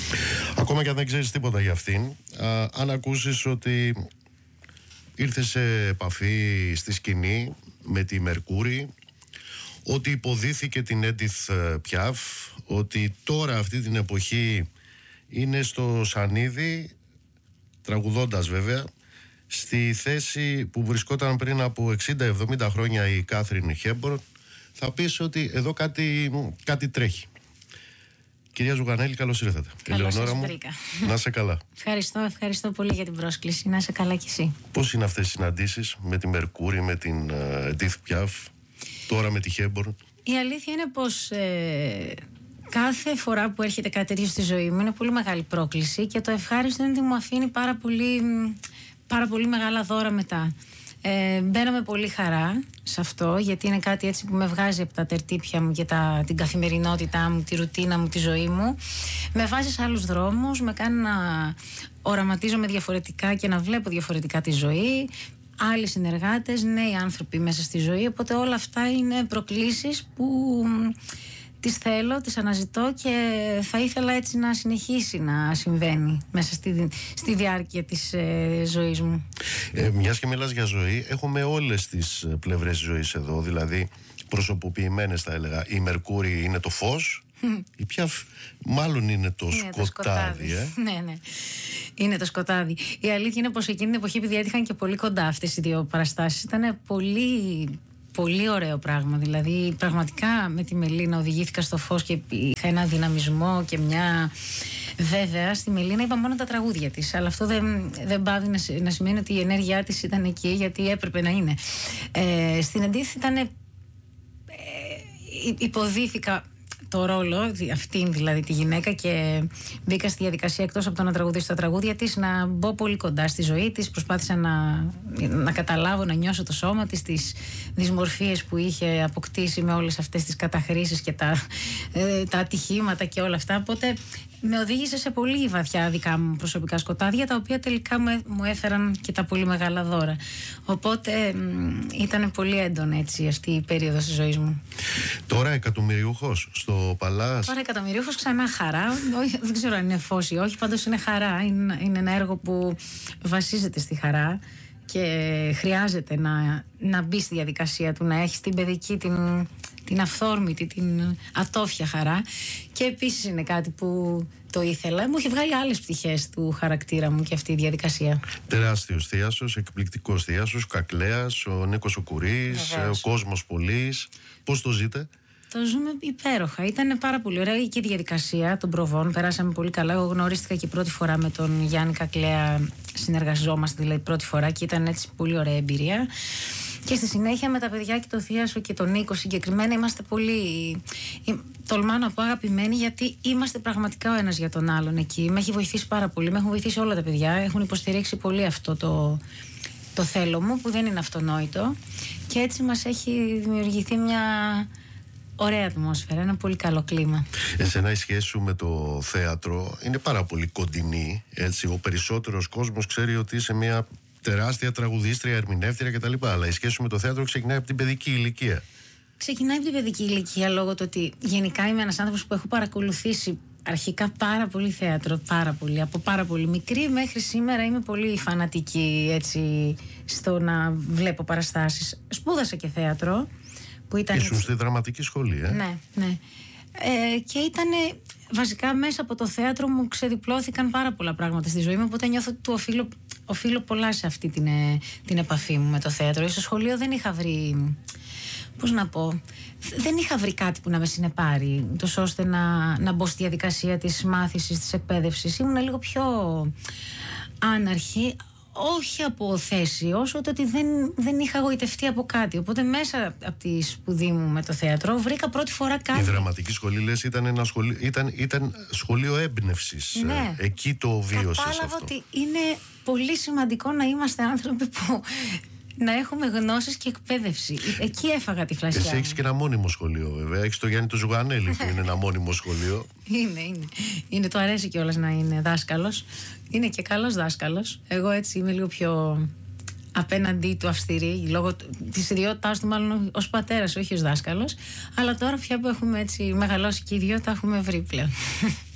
Ακόμα και αν δεν ξέρεις τίποτα για αυτήν, αν ακούσεις ότι ήρθε σε επαφή στη σκηνή με τη Μερκούρη, ότι υποδίθηκε την Edith Piaf, ότι τώρα αυτή την εποχή είναι στο σανίδι, τραγουδώντας βέβαια, στη θέση που βρισκόταν πριν από 60-70 χρόνια η Κάθριν Χέμπορν, θα πεις ότι εδώ κάτι τρέχει. Κυρία Ζουγανέλη, καλώς ήρθατε. Καλώς σας μου, βρήκα. να είσαι καλά. Ευχαριστώ πολύ για την πρόσκληση. Να είσαι καλά κι εσύ. Πώς είναι αυτές οι συναντήσεις με τη Μερκούρη, με την Edith Piaf, τώρα με τη Χέμπορν? Η αλήθεια είναι πως κάθε φορά που έρχεται κάτι τέτοιο στη ζωή μου είναι πολύ μεγάλη πρόκληση, και το ευχάριστο είναι ότι μου αφήνει πάρα πολύ μεγάλα δώρα μετά. Μπαίνω με πολύ χαρά σε αυτό, γιατί είναι κάτι έτσι που με βγάζει από τα τερτύπια μου και την καθημερινότητά μου, τη ρουτίνα μου, τη ζωή μου. Με βάζει σε άλλους δρόμους, με κάνει να οραματίζομαι διαφορετικά και να βλέπω διαφορετικά τη ζωή. Άλλοι συνεργάτες, νέοι άνθρωποι μέσα στη ζωή. Οπότε όλα αυτά είναι προκλήσεις που τις θέλω, τις αναζητώ, και θα ήθελα έτσι να συνεχίσει να συμβαίνει μέσα στη διάρκεια της ζωής μου. Μιας και μιλάς για ζωή, έχουμε όλες τις πλευρές της ζωής εδώ, δηλαδή προσωποποιημένες θα έλεγα. Η Μερκούρη είναι το φως, η Πιαφ μάλλον είναι το σκοτάδι. Ναι, είναι το σκοτάδι. Η αλήθεια είναι πως εκείνη την εποχή, επειδή έτυχαν και πολύ κοντά αυτές οι δύο παραστάσεις, ήταν πολύ ωραίο πράγμα. Δηλαδή, πραγματικά με τη Μελίνα οδηγήθηκα στο φως και είχα ένα δυναμισμό και μια. Βέβαια, στη Μελίνα είπα μόνο τα τραγούδια της, αλλά αυτό δεν πάβει να σημαίνει ότι η ενέργειά της ήταν εκεί, γιατί έπρεπε να είναι. Στην Edith υποδίθηκα το ρόλο, αυτήν δηλαδή τη γυναίκα, και μπήκα στη διαδικασία, εκτός από το να τραγουδήσω τα τραγούδια της, να μπω πολύ κοντά στη ζωή της. Προσπάθησα να καταλάβω, να νιώσω το σώμα της, τις δυσμορφίες που είχε αποκτήσει με όλες αυτές τις καταχρήσεις και τα ατυχήματα και όλα αυτά. Οπότε με οδήγησε σε πολύ βαθιά δικά μου προσωπικά σκοτάδια, τα οποία τελικά μου έφεραν και τα πολύ μεγάλα δώρα. Οπότε ήταν πολύ έντονη έτσι αυτή η περίοδος της ζωής μου. Τώρα εκατομμυριούχος στο Παλάς. Τώρα εκατομμυριούχος, ξανά χαρά. Δεν ξέρω αν είναι φως ή όχι, πάντως είναι χαρά. Είναι ένα έργο που βασίζεται στη χαρά και χρειάζεται να μπει στη διαδικασία του, να έχει την παιδική, την αυθόρμητη, την ατόφια χαρά. Και επίσης είναι κάτι που το ήθελα. Μου είχε βγάλει άλλες πτυχές του χαρακτήρα μου και αυτή η διαδικασία. Τεράστιος θίασος, εκπληκτικός θίασος, Κακλέας, ο Νίκος ο Κουρής, ο Κόσμος Πολύς. Πώς το ζείτε? Το ζούμε υπέροχα. Ήταν πάρα πολύ ωραία και η διαδικασία των προβών. Περάσαμε πολύ καλά. Εγώ γνωρίστηκα και πρώτη φορά με τον Γιάννη Κακλέα. Συνεργαζόμαστε δηλαδή πρώτη φορά, και ήταν έτσι πολύ ωραία εμπειρία. Και στη συνέχεια με τα παιδιά και το θίασο και τον Νίκο συγκεκριμένα είμαστε πολύ, τολμάω να πω, αγαπημένοι, γιατί είμαστε πραγματικά ο ένας για τον άλλον εκεί. Με έχει βοηθήσει πάρα πολύ, με έχουν βοηθήσει όλα τα παιδιά, έχουν υποστηρίξει πολύ αυτό το θέλω μου, που δεν είναι αυτονόητο, και έτσι μας έχει δημιουργηθεί μια ωραία ατμόσφαιρα, ένα πολύ καλό κλίμα. Εσένα η σχέση σου με το θέατρο είναι πάρα πολύ κοντινή, έτσι. Ο περισσότερος κόσμος ξέρει ότι είσαι μια τεράστια τραγουδίστρια, ερμηνεύτρια κτλ. Αλλά η σχέση σου με το θέατρο ξεκινάει από την παιδική ηλικία. Ξεκινάει από την παιδική ηλικία, λόγω του ότι γενικά είμαι ένας άνθρωπος που έχω παρακολουθήσει αρχικά πάρα πολύ θέατρο, πάρα πολύ. Από πάρα πολύ μικρή μέχρι σήμερα είμαι πολύ φανατική έτσι, στο να βλέπω παραστάσεις. Σπούδασα και θέατρο. Ήσουν στη δραματική σχολή, Ναι. Και ήταν βασικά μέσα από το θέατρο μου ξεδιπλώθηκαν πάρα πολλά πράγματα στη ζωή μου, οπότε νιώθω ότι οφείλω πολλά σε αυτή την επαφή μου με το θέατρο. Στο σχολείο δεν είχα βρει, πώς να πω, δεν είχα βρει κάτι που να με συνεπάρει, τόσο ώστε να μπω στη διαδικασία της μάθησης, της εκπαίδευσης. Ήμουν λίγο πιο άναρχη, όχι από θέση, όσο το ότι δεν είχα γοητευτεί από κάτι. Οπότε μέσα από τη σπουδή μου με το θέατρο βρήκα πρώτη φορά κάτι. Η δραματική σχολή, λες, ήταν σχολείο έμπνευσης. Ναι. Εκεί το βίωσες αυτό. Κατάλαβα ότι είναι πολύ σημαντικό να είμαστε άνθρωποι που να έχουμε γνώσεις και εκπαίδευση. Εκεί έφαγα τη φλασιά. Εσύ έχεις και ένα μόνιμο σχολείο, βέβαια. Έχεις το Γιάννη το Ζουγανέλη που είναι ένα μόνιμο σχολείο. Είναι. Το αρέσει κιόλας να είναι δάσκαλος. Είναι και καλός δάσκαλος. Εγώ έτσι είμαι λίγο πιο απέναντί του αυστηρή, λόγω της ιδιότητάς του, μάλλον ως πατέρας, όχι ως δάσκαλος. Αλλά τώρα πια που έχουμε έτσι μεγαλώσει και οι δυο, τα έχουμε βρει πλέον.